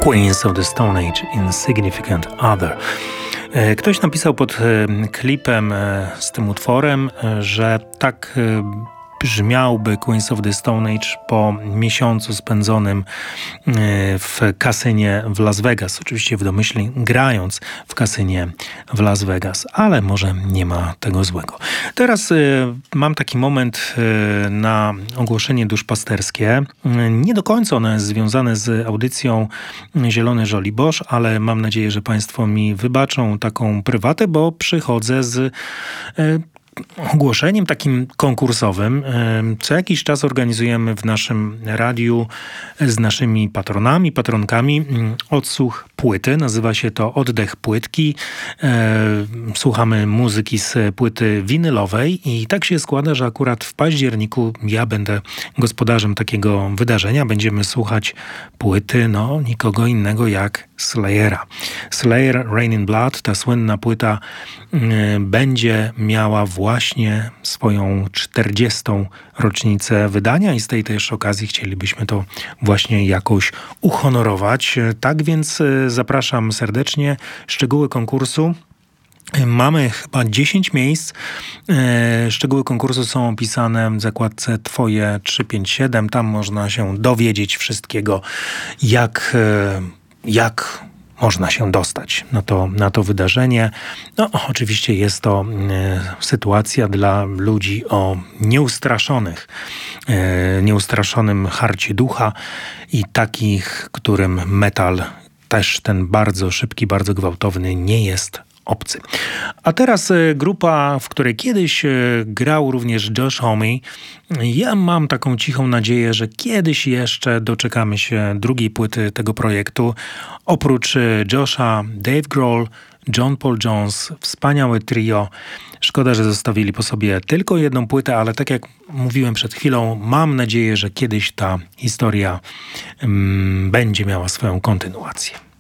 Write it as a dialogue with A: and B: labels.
A: Queens of the Stone Age, Insignificant Other. Ktoś napisał pod klipem z tym utworem, że tak brzmiałby Queens of the Stone Age po miesiącu spędzonym w kasynie w Las Vegas. Oczywiście w domyśle grając w kasynie w Las Vegas, ale może nie ma tego złego. Teraz mam taki moment na ogłoszenie duszpasterskie. Nie do końca ono jest związane z audycją Zielony Żoliborz, ale mam nadzieję, że Państwo mi wybaczą taką prywatę, bo przychodzę z ogłoszeniem takim konkursowym. Co jakiś czas organizujemy w naszym radiu z naszymi patronami, patronkami odsłuch płyty. Nazywa się to Oddech Płytki. Słuchamy muzyki z płyty winylowej i tak się składa, że akurat w październiku ja będę gospodarzem takiego wydarzenia. Będziemy słuchać płyty nikogo innego jak Slayera. Slayer Rain in Blood, ta słynna płyta będzie miała właśnie swoją 40. rocznicę wydania i z tej też okazji chcielibyśmy to właśnie jakoś uhonorować. Tak więc zapraszam serdecznie. Szczegóły konkursu. Mamy chyba 10 miejsc. Szczegóły konkursu są opisane w zakładce Twoje 357. Tam można się dowiedzieć wszystkiego, jak można się dostać na to wydarzenie. Oczywiście jest to sytuacja dla ludzi o nieustraszonym harcie ducha i takich, którym metal, też ten bardzo szybki, bardzo gwałtowny, nie jest obcy. A teraz grupa, w której kiedyś grał również Josh Homme. Ja mam taką cichą nadzieję, że kiedyś jeszcze doczekamy się drugiej płyty tego projektu. Oprócz Josha, Dave Grohl, John Paul Jones, wspaniałe trio. Szkoda, że zostawili po sobie tylko jedną płytę, ale tak jak mówiłem przed chwilą, mam nadzieję, że kiedyś ta historia będzie miała swoją kontynuację.